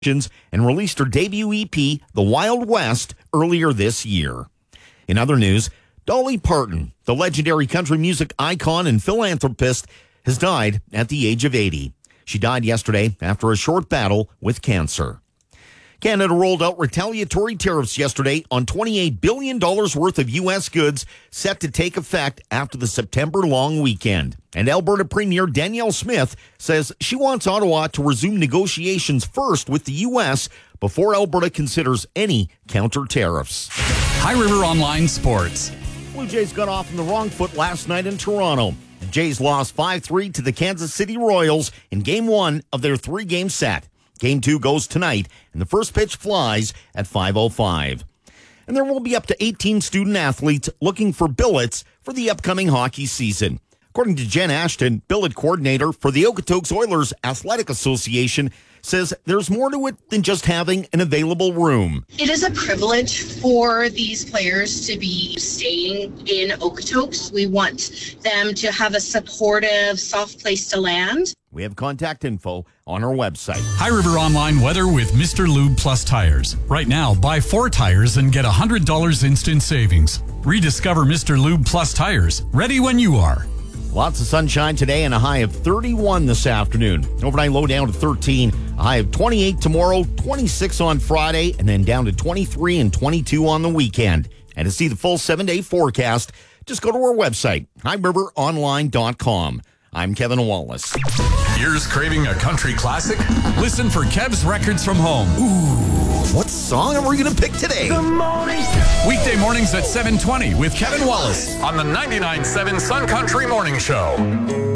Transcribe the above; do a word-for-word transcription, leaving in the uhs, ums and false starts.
and released her debut E P, The Wild West, earlier this year. In other news, Dolly Parton, the legendary country music icon and philanthropist, has died at the age of eighty. She died yesterday after a short battle with cancer. Canada rolled out retaliatory tariffs yesterday on twenty-eight billion dollars worth of U S goods set to take effect after the September long weekend. And Alberta Premier Danielle Smith says she wants Ottawa to resume negotiations first with the U S before Alberta considers any counter tariffs. High River Online Sports. Blue Jays got off on the wrong foot last night in Toronto. The Jays lost five three to the Kansas City Royals in game one of their three-game set. Game two goes tonight, and the first pitch flies at five oh five. And there will be up to eighteen student-athletes looking for billets for the upcoming hockey season. According to Jen Ashton, billet coordinator for the Okotoks Oilers Athletic Association, says there's more to it than just having an available room. It is a privilege for these players to be staying in Okotoks. We want them to have a supportive, soft place to land. We have contact info on our website. High River Online weather with Mister Lube Plus Tires. Right now, buy four tires and get one hundred dollars instant savings. Rediscover Mister Lube Plus Tires. Ready when you are. Lots of sunshine today and a high of thirty-one this afternoon. Overnight low down to thirteen, a high of twenty-eight tomorrow, twenty-six on Friday, and then down to twenty-three and twenty-two on the weekend. And to see the full seven-day forecast, just go to our website, high river online dot com. I'm Kevin Wallace. Ears craving a country classic? Listen for Kev's Records from Home. Ooh, what song are we going to pick today? The morning. Weekday mornings at seven twenty with Kevin Wallace on the ninety-nine point seven Sun Country Morning Show.